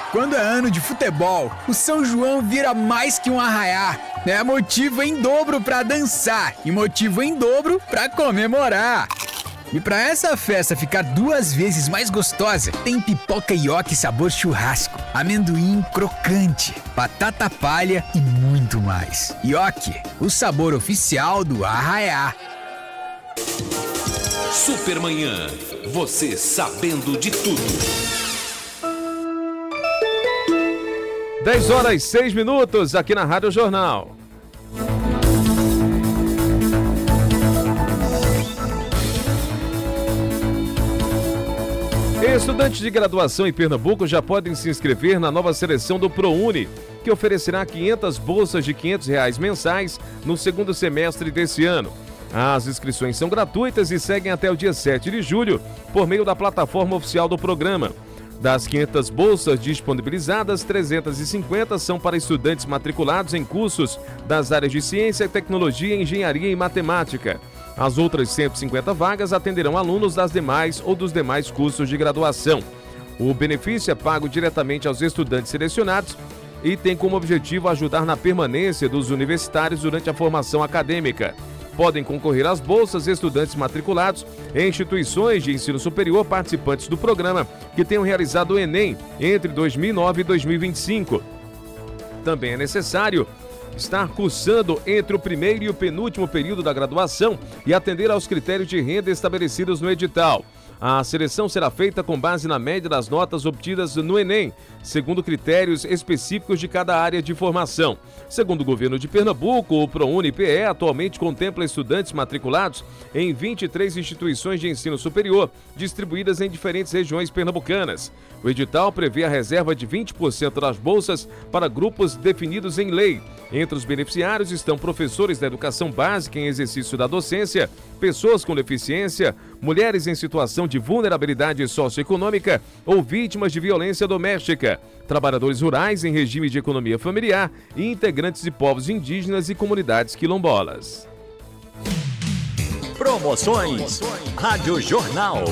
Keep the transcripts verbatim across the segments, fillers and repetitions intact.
Quando é ano de futebol, o São João vira mais que um arraiá. É motivo em dobro pra dançar e motivo em dobro pra comemorar. E pra essa festa ficar duas vezes mais gostosa, tem pipoca ioki sabor churrasco, amendoim crocante, batata palha e muito mais. Ioki, o sabor oficial do arraiá. Supermanhã, você sabendo de tudo. dez horas e seis minutos aqui na Rádio Jornal. Estudantes de graduação em Pernambuco já podem se inscrever na nova seleção do ProUni, que oferecerá quinhentas bolsas de quinhentos reais mensais no segundo semestre desse ano. As inscrições são gratuitas e seguem até o dia sete de julho por meio da plataforma oficial do programa. Das quinhentas bolsas disponibilizadas, trezentas e cinquenta são para estudantes matriculados em cursos das áreas de ciência, tecnologia, engenharia e matemática. As outras cento e cinquenta vagas atenderão alunos das demais ou dos demais cursos de graduação. O benefício é pago diretamente aos estudantes selecionados e tem como objetivo ajudar na permanência dos universitários durante a formação acadêmica. Podem concorrer às bolsas estudantes matriculados em instituições de ensino superior participantes do programa que tenham realizado o Enem entre dois mil e nove e dois mil e vinte e cinco. Também é necessário estar cursando entre o primeiro e o penúltimo período da graduação e atender aos critérios de renda estabelecidos no edital. A seleção será feita com base na média das notas obtidas no Enem, segundo critérios específicos de cada área de formação. Segundo o governo de Pernambuco, o ProUni-P E atualmente contempla estudantes matriculados em vinte e três instituições de ensino superior, distribuídas em diferentes regiões pernambucanas. O edital prevê a reserva de vinte por cento das bolsas para grupos definidos em lei. Entre os beneficiários estão professores da educação básica em exercício da docência, pessoas com deficiência, mulheres em situação de vulnerabilidade socioeconômica ou vítimas de violência doméstica, trabalhadores rurais em regime de economia familiar e integrantes de povos indígenas e comunidades quilombolas. Promoções Rádio Jornal.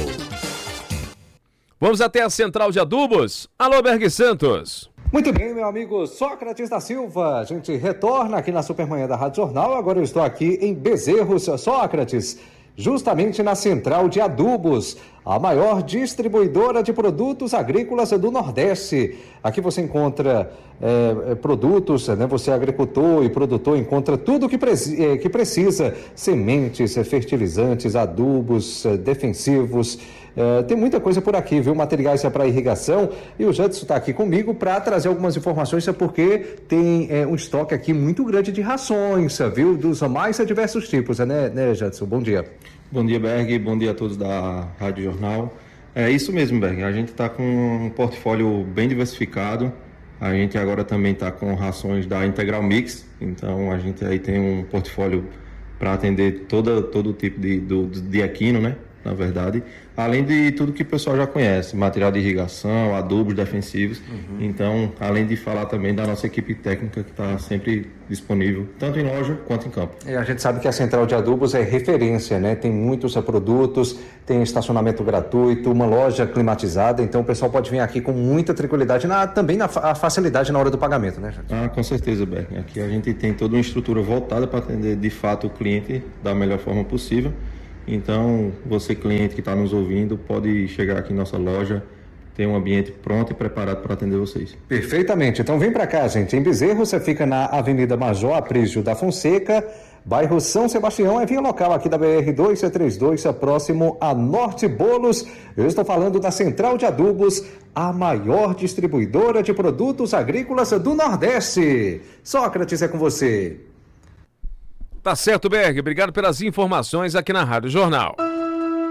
Vamos até a Central de Adubos. Alô, Berg Santos. Muito bem, meu amigo Sócrates da Silva. A gente retorna aqui na Supermanhã da Rádio Jornal. Agora eu estou aqui em Bezerros, Sócrates, justamente na Central de Adubos, a maior distribuidora de produtos agrícolas do Nordeste. Aqui você encontra é, produtos, né? Você é agricultor e produtor, encontra tudo que, preci- é, que precisa, sementes, fertilizantes, adubos, é, defensivos. É, tem muita coisa por aqui, viu? Materiais para irrigação. E o Jadson está aqui comigo para trazer algumas informações, porque tem é, um estoque aqui muito grande de rações, viu? Dos mais diversos tipos, né, né Jadson? Bom dia. Bom dia, Berg. Bom dia a todos da Rádio Jornal. É isso mesmo, Berg. A gente está com um portfólio bem diversificado. A gente agora também está com rações da Integral Mix. Então, a gente aí tem um portfólio para atender toda, todo tipo de, do, de equino, né? Na verdade, além de tudo que o pessoal já conhece, material de irrigação, adubos defensivos. Uhum. Então, além de falar também da nossa equipe técnica que está sempre disponível, tanto em loja quanto em campo. E a gente sabe que a Central de Adubos é referência, né? Tem muitos produtos, tem estacionamento gratuito, uma loja climatizada, então o pessoal pode vir aqui com muita tranquilidade, na, também na a facilidade na hora do pagamento, né, gente? Ah, com certeza, Berg. Aqui a gente tem toda uma estrutura voltada para atender de fato o cliente da melhor forma possível. Então, você cliente que está nos ouvindo, pode chegar aqui em nossa loja, tem um ambiente pronto e preparado para atender vocês. Perfeitamente. Então vem para cá, gente. Em Bezerro, você fica na Avenida Major Aprígio da Fonseca, bairro São Sebastião, é via local aqui da B R duzentos e trinta e dois, próximo a Norte Bolos. Eu estou falando da Central de Adubos, a maior distribuidora de produtos agrícolas do Nordeste. Sócrates, é com você. Tá certo, Berg. Obrigado pelas informações aqui na Rádio Jornal.